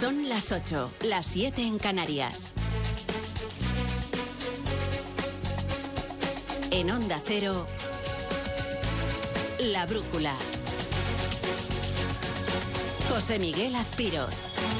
Son las 8, las 7 en Canarias. En Onda Cero, La Brújula. José Miguel Azpiroz.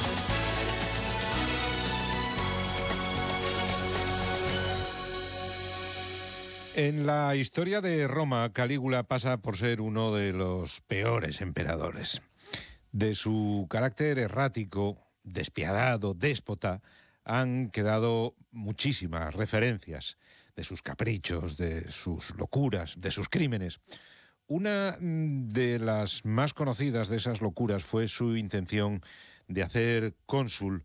En la historia de Roma, Calígula pasa por ser uno de los peores emperadores. De su carácter errático, despiadado, déspota, han quedado muchísimas referencias de sus caprichos, de sus locuras, de sus crímenes. Una de las más conocidas de esas locuras fue su intención de hacer cónsul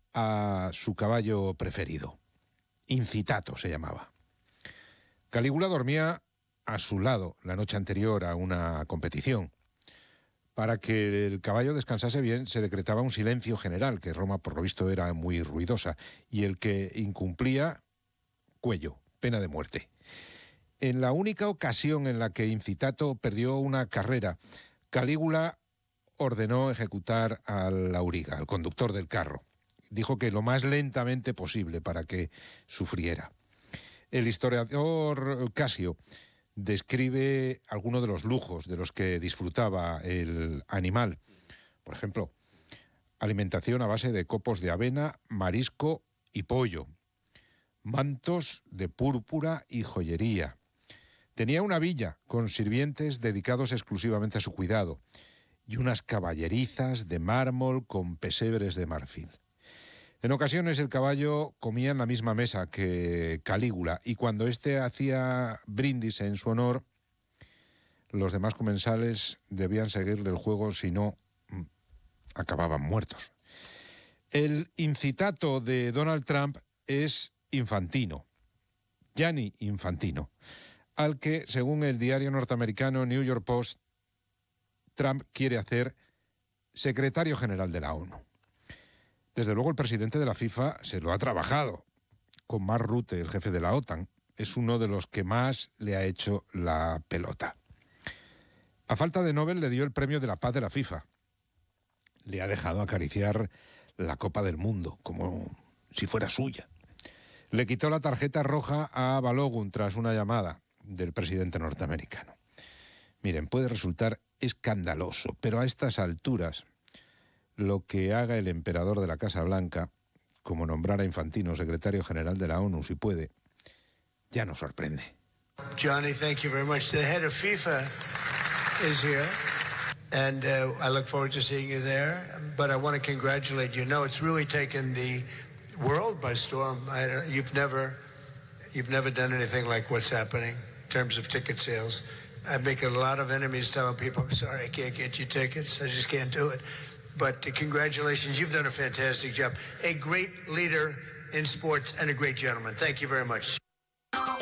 a su caballo preferido. Incitato se llamaba. Calígula dormía a su lado la noche anterior a una competición. Para que el caballo descansase bien, se decretaba un silencio general, que Roma, por lo visto, era muy ruidosa, y el que incumplía, cuello, pena de muerte. En la única ocasión en la que Incitato perdió una carrera, Calígula ordenó ejecutar al auriga, al conductor del carro. Dijo que lo más lentamente posible para que sufriera. El historiador Casio describe algunos de los lujos de los que disfrutaba el animal. Por ejemplo, alimentación a base de copos de avena, marisco y pollo, mantos de púrpura y joyería. Tenía una villa con sirvientes dedicados exclusivamente a su cuidado y unas caballerizas de mármol con pesebres de marfil. En ocasiones el caballo comía en la misma mesa que Calígula y cuando éste hacía brindis en su honor, los demás comensales debían seguirle el juego, si no, acababan muertos. El incitato de Donald Trump es Infantino, Gianni Infantino, al que, según el diario norteamericano New York Post, Trump quiere hacer secretario general de la ONU. Desde luego el presidente de la FIFA se lo ha trabajado. Con Mark Rutte, el jefe de la OTAN, es uno de los que más le ha hecho la pelota. A falta de Nobel le dio el premio de la paz de la FIFA. Le ha dejado acariciar la Copa del Mundo, como si fuera suya. Le quitó la tarjeta roja a Balogun tras una llamada del presidente norteamericano. Miren, puede resultar escandaloso, pero a estas alturas, lo que haga el emperador de la Casa Blanca, como nombrar a Infantino secretario general de la ONU, si puede, ya nos sorprende. Johnny, thank you very much. The head of FIFA is here, and I look forward to seeing you there. But I want to congratulate you. No, it's really taken the world by storm. You've never done anything like what's happening in terms of ticket sales. I make a lot of enemies telling people, I'm sorry, I can't get you tickets. I just can't do it. But congratulations, you've done a fantastic job. A great leader in sports and a great gentleman. Thank you very much.